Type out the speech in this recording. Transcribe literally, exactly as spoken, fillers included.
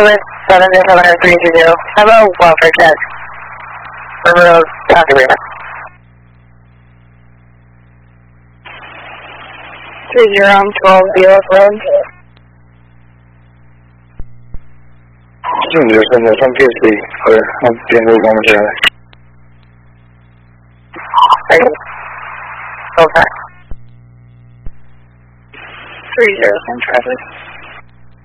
With seven zero three zero. Hello, welfare check. River Road, County River. Three zero twelve zero Road. June zero seven from P S B. Clear. I'm being moved momentarily. Thank you. Okay. Three zero from traffic.